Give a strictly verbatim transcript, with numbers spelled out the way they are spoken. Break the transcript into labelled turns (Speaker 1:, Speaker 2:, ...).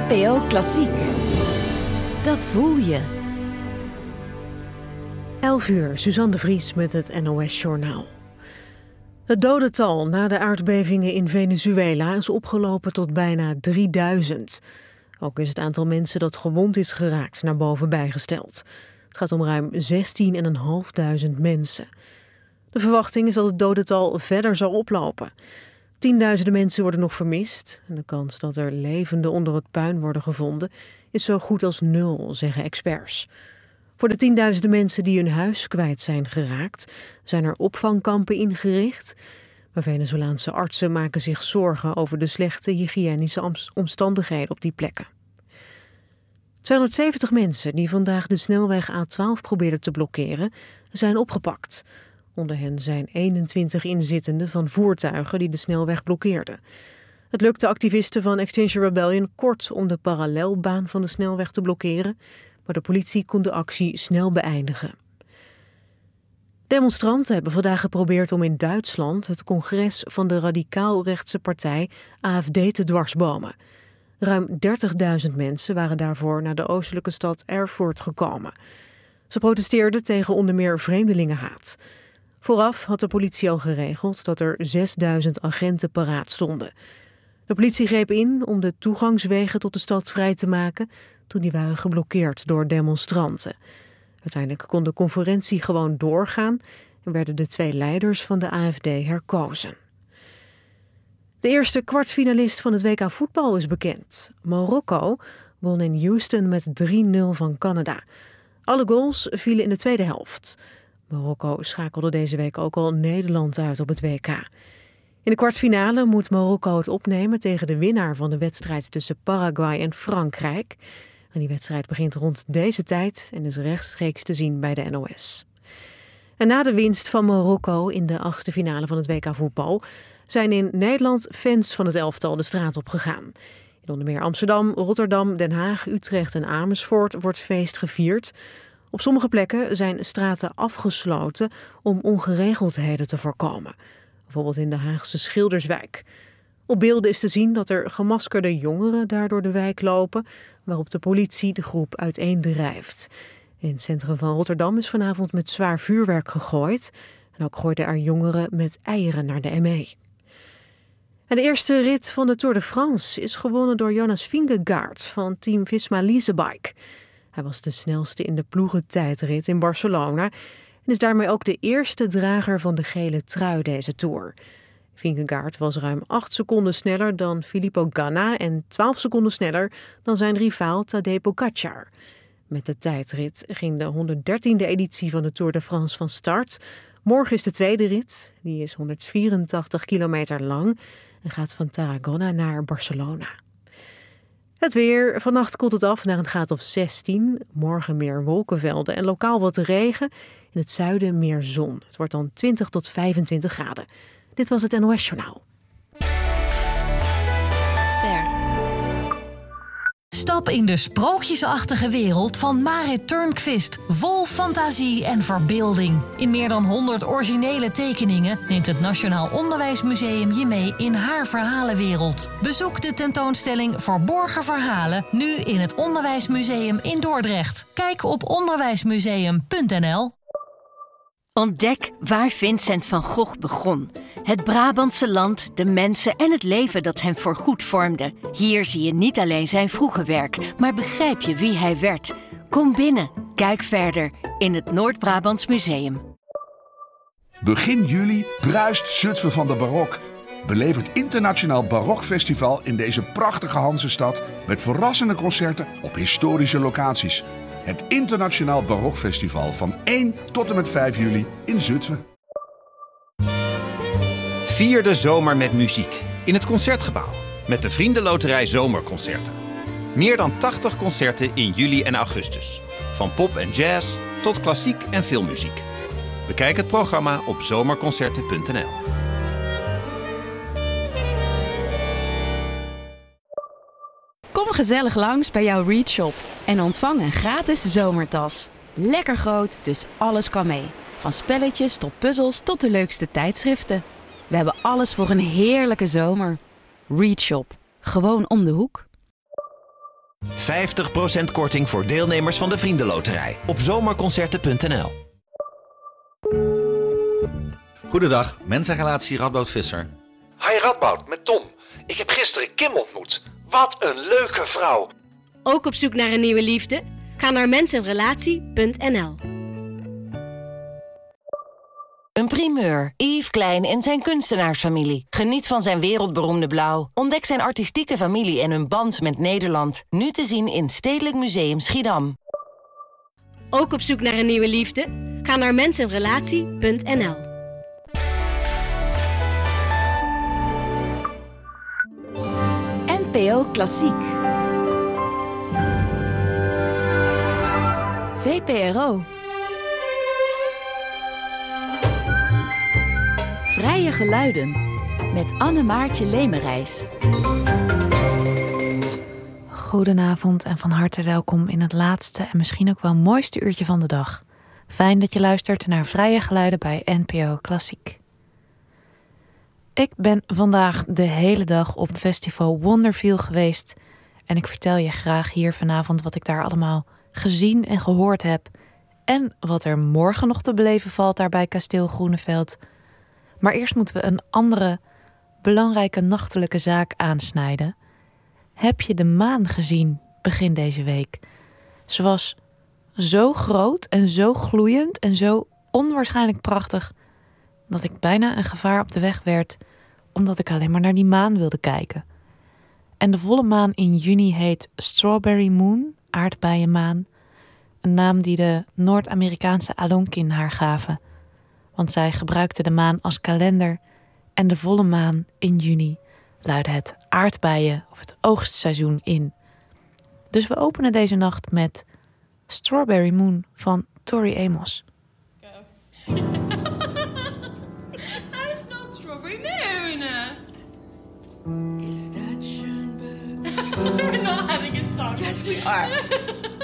Speaker 1: N P O Klassiek. Dat voel je.
Speaker 2: elf uur, Suzanne de Vries met het N O S-journaal. Het dodental na de aardbevingen in Venezuela is opgelopen tot bijna drieduizend. Ook is het aantal mensen dat gewond is geraakt naar boven bijgesteld. Het gaat om ruim zestienduizendvijfhonderd mensen. De verwachting is dat het dodental verder zal oplopen. Tienduizenden mensen worden nog vermist. En de kans dat er levenden onder het puin worden gevonden is zo goed als nul, zeggen experts. Voor de tienduizenden mensen die hun huis kwijt zijn geraakt, zijn er opvangkampen ingericht. Maar Venezolaanse artsen maken zich zorgen over de slechte hygiënische omstandigheden op die plekken. tweehonderdzeventig mensen die vandaag de snelweg A twaalf probeerden te blokkeren, zijn opgepakt. Onder hen zijn eenentwintig inzittenden van voertuigen die de snelweg blokkeerden. Het lukte activisten van Extinction Rebellion kort om de parallelbaan van de snelweg te blokkeren, maar de politie kon de actie snel beëindigen. Demonstranten hebben vandaag geprobeerd om in Duitsland het congres van de radicaal-rechtse partij A F D te dwarsbomen. Ruim dertigduizend mensen waren daarvoor naar de oostelijke stad Erfurt gekomen. Ze protesteerden tegen onder meer vreemdelingenhaat. Vooraf had de politie al geregeld dat er zesduizend agenten paraat stonden. De politie greep in om de toegangswegen tot de stad vrij te maken toen die waren geblokkeerd door demonstranten. Uiteindelijk kon de conferentie gewoon doorgaan en werden de twee leiders van de A F D herkozen. De eerste kwartfinalist van het W K voetbal is bekend. Marokko won in Houston met drie nul van Canada. Alle goals vielen in de tweede helft. Marokko schakelde deze week ook al Nederland uit op het W K. In de kwartfinale moet Marokko het opnemen tegen de winnaar van de wedstrijd tussen Paraguay en Frankrijk. En die wedstrijd begint rond deze tijd en is rechtstreeks te zien bij de N O S. En na de winst van Marokko in de achtste finale van het W K voetbal zijn in Nederland fans van het elftal de straat op gegaan. In onder meer Amsterdam, Rotterdam, Den Haag, Utrecht en Amersfoort wordt feest gevierd. Op sommige plekken zijn straten afgesloten om ongeregeldheden te voorkomen. Bijvoorbeeld in de Haagse Schilderswijk. Op beelden is te zien dat er gemaskerde jongeren daar door de wijk lopen, waarop de politie de groep uiteendrijft. In het centrum van Rotterdam is vanavond met zwaar vuurwerk gegooid. En ook gooiden er jongeren met eieren naar de M E. En de eerste rit van de Tour de France is gewonnen door Jonas Vingegaard van Team Visma Leasebike. Hij was de snelste in de ploegentijdrit in Barcelona en is daarmee ook de eerste drager van de gele trui deze Tour. Vingegaard was ruim acht seconden sneller dan Filippo Ganna en twaalf seconden sneller dan zijn rivaal Tadej Pogačar. Met de tijdrit ging de honderddertiende editie van de Tour de France van start. Morgen is de tweede rit, die is honderdvierentachtig kilometer lang en gaat van Tarragona naar Barcelona. Het weer. Vannacht koelt het af naar een graad of zestien. Morgen meer wolkenvelden en lokaal wat regen. In het zuiden meer zon. Het wordt dan twintig tot vijfentwintig graden. Dit was het N O S-journaal.
Speaker 1: Ster.
Speaker 3: Stap in de sprookjesachtige wereld van Marit Turnquist. Vol fantasie en verbeelding. In meer dan honderd originele tekeningen neemt het Nationaal Onderwijsmuseum je mee in haar verhalenwereld. Bezoek de tentoonstelling Verborgen Verhalen nu in het Onderwijsmuseum in Dordrecht. Kijk op onderwijsmuseum punt n l.
Speaker 4: Ontdek waar Vincent van Gogh begon. Het Brabantse land, de mensen en het leven dat hem voorgoed vormde. Hier zie je niet alleen zijn vroege werk, maar begrijp je wie hij werd. Kom binnen, kijk verder in het Noord-Brabants Museum.
Speaker 5: Begin juli bruist Zutphen van de barok. Beleef het Internationaal Barokfestival in deze prachtige Hansestad met verrassende concerten op historische locaties. Het Internationaal Barokfestival van één tot en met vijf juli in Zutphen.
Speaker 6: Vier de zomer met muziek in het Concertgebouw met de Vriendenloterij Zomerconcerten. Meer dan tachtig concerten in juli en augustus. Van pop en jazz tot klassiek en filmmuziek. Bekijk het programma op zomerconcerten punt n l.
Speaker 7: Kom gezellig langs bij jouw Read Shop en ontvang een gratis zomertas. Lekker groot, dus alles kan mee. Van spelletjes tot puzzels tot de leukste tijdschriften. We hebben alles voor een heerlijke zomer. Read Shop, gewoon om de hoek.
Speaker 6: vijftig procent korting voor deelnemers van de Vriendenloterij op zomerconcerten punt n l.
Speaker 8: Goedendag, mensenrelatie Radboud Visser.
Speaker 9: Hi Radboud, met Tom. Ik heb gisteren Kim ontmoet. Wat een leuke vrouw.
Speaker 10: Ook op zoek naar een nieuwe liefde? Ga naar mensenrelatie punt n l.
Speaker 1: Een primeur. Yves Klein en zijn kunstenaarsfamilie. Geniet van zijn wereldberoemde blauw. Ontdek zijn artistieke familie en hun band met Nederland. Nu te zien in Stedelijk Museum Schiedam.
Speaker 10: Ook op zoek naar een nieuwe liefde? Ga naar mensenrelatie punt n l.
Speaker 1: N P O Klassiek. V P R O. Vrije geluiden. Met Anne-Maartje Lemerijs.
Speaker 2: Goedenavond en van harte welkom in het laatste en misschien ook wel mooiste uurtje van de dag. Fijn dat je luistert naar Vrije Geluiden bij N P O Klassiek. Ik ben vandaag de hele dag op Festival Wonderfeel geweest en ik vertel je graag hier vanavond wat ik daar allemaal gezien en gehoord heb en wat er morgen nog te beleven valt daar bij Kasteel Groeneveld. Maar eerst moeten we een andere belangrijke nachtelijke zaak aansnijden. Heb je de maan gezien begin deze week? Ze was zo groot en zo gloeiend en zo onwaarschijnlijk prachtig dat ik bijna een gevaar op de weg werd, omdat ik alleen maar naar die maan wilde kijken. En de volle maan in juni heet Strawberry Moon, aardbeienmaan, een naam die de Noord-Amerikaanse Algonquin haar gaven, want zij gebruikte de maan als kalender en de volle maan in juni luidde het aardbeien of het oogstseizoen in. Dus we openen deze nacht met Strawberry Moon van Tori Amos.
Speaker 11: That is not Strawberry Moon. Is that Schoenberg? We're not having a song. Yes, we are.